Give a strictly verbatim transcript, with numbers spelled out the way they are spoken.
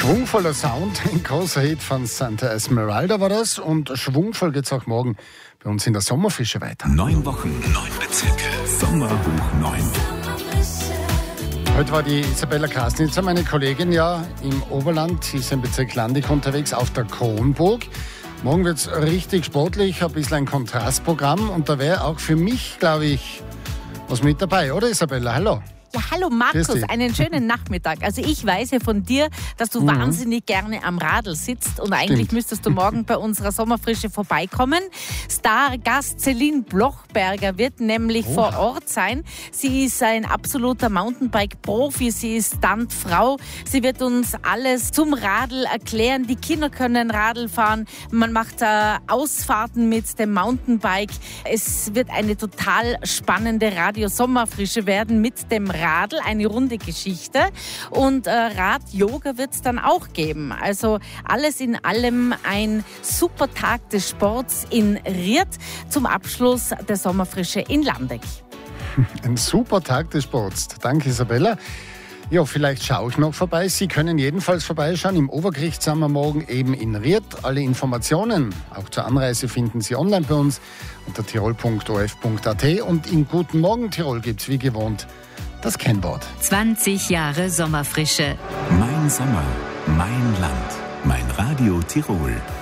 Schwungvoller Sound, ein großer Hit von Santa Esmeralda war das. Und schwungvoll geht's auch morgen bei uns in der Sommerfrische weiter. Neun Wochen, neun Bezirke, Sommer hoch neun. Heute war die Isabella Krasnitzer, meine Kollegin, ja im Oberland. Sie ist im Bezirk Landig unterwegs auf der Kronburg. Morgen wird's richtig sportlich, ein bisschen ein Kontrastprogramm. Und da wäre auch für mich, glaube ich, was mit dabei, oder Isabella? Hallo. Ja, hallo Markus, einen schönen Nachmittag. Also ich weiß ja von dir, dass du mhm. wahnsinnig gerne am Radl sitzt und eigentlich Stimmt. müsstest du morgen bei unserer Sommerfrische vorbeikommen. Stargast Celine Blochberger wird nämlich oh. vor Ort sein. Sie ist ein absoluter Mountainbike-Profi, sie ist Stuntfrau. Sie wird uns alles zum Radl erklären. Die Kinder können Radl fahren, man macht äh, Ausfahrten mit dem Mountainbike. Es wird eine total spannende Radio-Sommerfrische werden mit dem Radl, eine runde Geschichte. Und äh, Rad-Yoga wird es dann auch geben. Also alles in allem ein super Tag des Sports in Ried zum Abschluss der Sommerfrische in Landig. Ein super Tag des Sports. Danke, Isabella. Ja, vielleicht schaue ich noch vorbei. Sie können jedenfalls vorbeischauen. Im Obergericht sind wir morgen eben in Ried. Alle Informationen, auch zur Anreise, finden Sie online bei uns unter tirol punkt o f punkt a t. Und in Guten Morgen Tirol gibt es wie gewohnt das Kennwort. zwanzig Jahre Sommerfrische. Mein Sommer, mein Land, mein Radio Tirol.